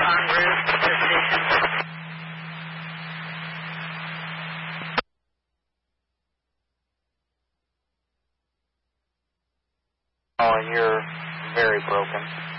en route to the station. Oh, you're very broken.